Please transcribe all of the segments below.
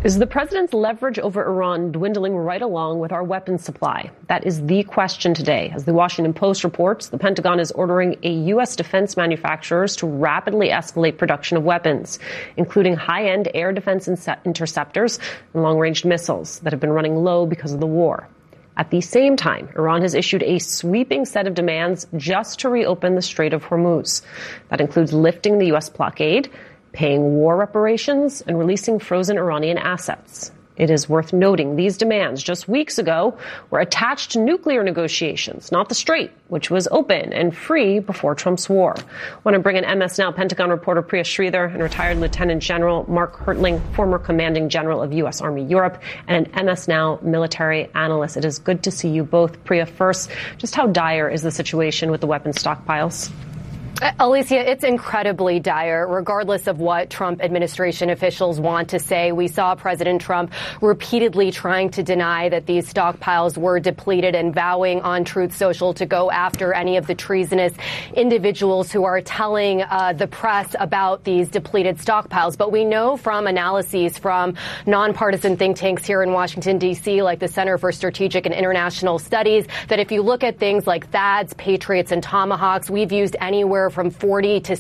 Is the president's leverage over Iran dwindling right along with our weapons supply? That is the question today. As the Washington Post reports, the Pentagon is ordering U.S. defense manufacturers to rapidly escalate production of weapons, including high-end air defense interceptors and long-range missiles that have been running low because of the war. At the same time, Iran has issued a sweeping set of demands just to reopen the Strait of Hormuz. That includes lifting the U.S. blockade, paying war reparations, and releasing frozen Iranian assets. It is worth noting these demands just weeks ago were attached to nuclear negotiations, not the Strait, which was open and free before Trump's war. I want to bring in MS Now Pentagon reporter Priya Sridhar and retired Lieutenant General Mark Hertling, former Commanding General of U.S. Army Europe, and an MS Now military analyst. It is good to see you both. Priya, first, just how dire is the situation with the weapons stockpiles? Alicia, it's incredibly dire, regardless of what Trump administration officials want to say. We saw President Trump repeatedly trying to deny that these stockpiles were depleted and vowing on Truth Social to go after any of the treasonous individuals who are telling the press about these depleted stockpiles. But we know from analyses from nonpartisan think tanks here in Washington, D.C., like the Center for Strategic and International Studies, that if you look at things like THAADs, Patriots, and Tomahawks, we've used anywhere from 40 to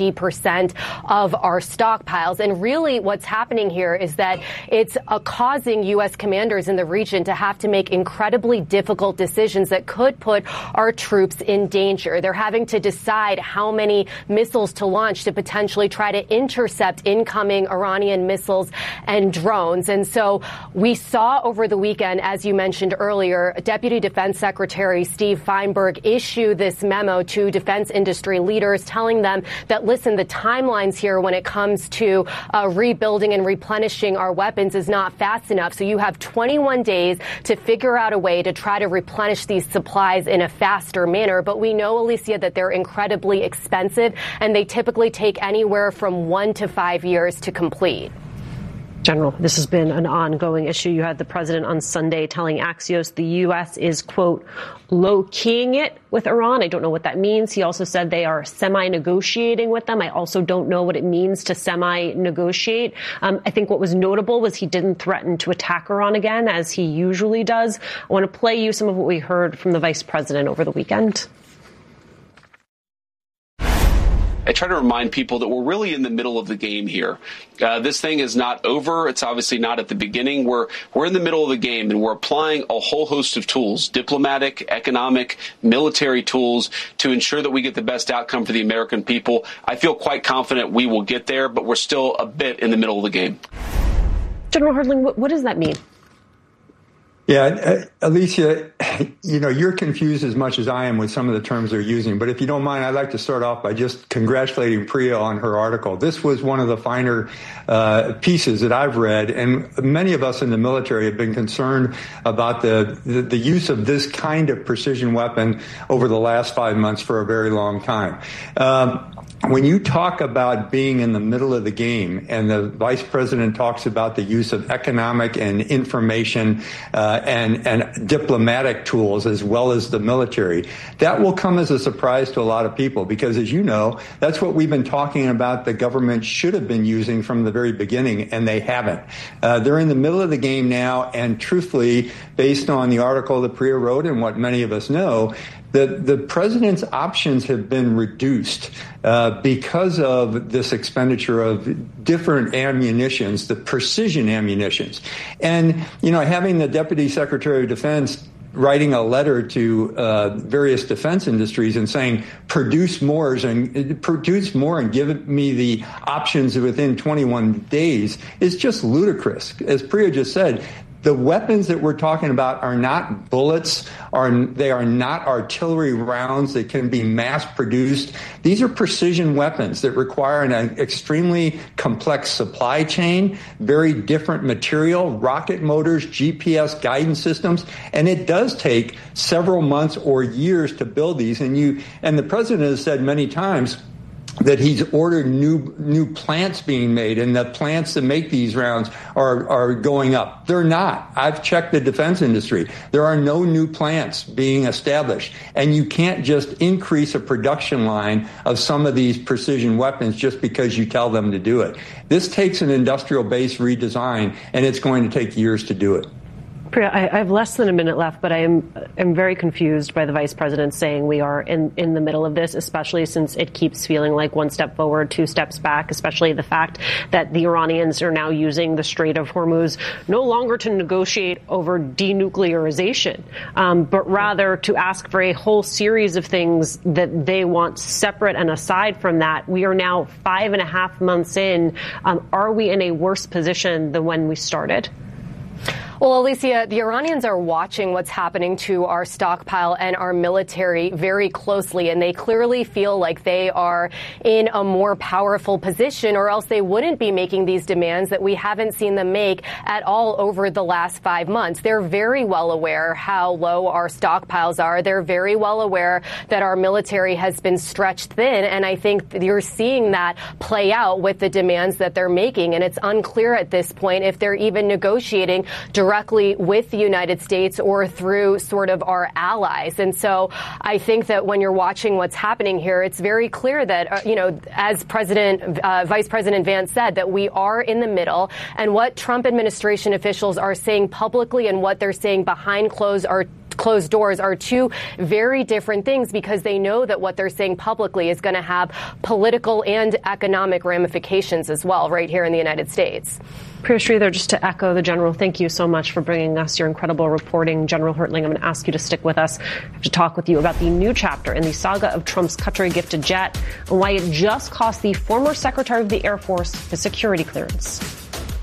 70% of our stockpiles. And really what's happening here is that it's causing U.S. commanders in the region to have to make incredibly difficult decisions that could put our troops in danger. They're having to decide how many missiles to launch to potentially try to intercept incoming Iranian missiles and drones. And so we saw over the weekend, as you mentioned earlier, Deputy Defense Secretary Steve Feinberg issue this memo to defense industry leaders telling them that, listen, the timelines here when it comes to rebuilding and replenishing our weapons is not fast enough. So you have 21 days to figure out a way to try to replenish these supplies in a faster manner. But we know, Alicia, that they're incredibly expensive and they typically take anywhere from 1 to 5 years to complete. General, this has been an ongoing issue. You had the president on Sunday telling Axios the U.S. is, quote, low-keying it with Iran. I don't know what that means. He also said they are semi-negotiating with them. I also don't know what it means to semi-negotiate. I think what was notable was he didn't threaten to attack Iran again, as he usually does. I want to play you some of what we heard from the vice president over the weekend. I try to remind people that we're really in the middle of the game here. This thing is not over. It's obviously not at the beginning. We're in the middle of the game, and we're applying a whole host of tools, diplomatic, economic, military tools, to ensure that we get the best outcome for the American people. I feel quite confident we will get there, but we're still a bit in the middle of the game. General Hertling, what does that mean? Yeah, Alicia, you're confused as much as I am with some of the terms they're using. But if you don't mind, I'd like to start off by just congratulating Priya on her article. This was one of the finer pieces that I've read. And many of us in the military have been concerned about the use of this kind of precision weapon over the last 5 months for a very long time. When you talk about being in the middle of the game, and the vice president talks about the use of economic and information and diplomatic tools as well as the military, that will come as a surprise to a lot of people, because, as you know, that's what we've been talking about the government should have been using from the very beginning, and they haven't. They're in the middle of the game now, and truthfully, based on the article that Priya wrote and what many of us know, the president's options have been reduced because of this expenditure of different ammunitions, the precision ammunitions. And, having the Deputy Secretary of Defense writing a letter to various defense industries and saying, produce more and give me the options within 21 days is just ludicrous. As Priya just said, the weapons that we're talking about are not bullets, they are not artillery rounds that can be mass produced. These are precision weapons that require an extremely complex supply chain, very different material, rocket motors, GPS guidance systems, and it does take several months or years to build these. And the president has said many times, that he's ordered new plants being made, and the plants that make these rounds are going up. They're not. I've checked the defense industry. There are no new plants being established, and you can't just increase a production line of some of these precision weapons just because you tell them to do it. This takes an industrial base redesign, and it's going to take years to do it. Priya, I have less than a minute left, but I am very confused by the vice president saying we are in the middle of this, especially since it keeps feeling like one step forward, two steps back, especially the fact that the Iranians are now using the Strait of Hormuz no longer to negotiate over denuclearization, but rather to ask for a whole series of things that they want separate and aside from that. We are now 5.5 months in. Are we in a worse position than when we started? Well, Alicia, the Iranians are watching what's happening to our stockpile and our military very closely, and they clearly feel like they are in a more powerful position, or else they wouldn't be making these demands that we haven't seen them make at all over the last 5 months. They're very well aware how low our stockpiles are. They're very well aware that our military has been stretched thin, and I think you're seeing that play out with the demands that they're making, and it's unclear at this point if they're even negotiating directly with the United States or through sort of our allies. And so I think that when you're watching what's happening here, it's very clear that, as Vice President Vance said, that we are in the middle, and what Trump administration officials are saying publicly and what they're saying behind closed doors are two very different things, because they know that what they're saying publicly is going to have political and economic ramifications as well right here in the United States. Priya Sridhar, just to echo the General, thank you so much for bringing us your incredible reporting. General Hertling, I'm going to ask you to stick with us to talk with you about the new chapter in the saga of Trump's Qatari-gifted jet and why it just cost the former Secretary of the Air Force his security clearance.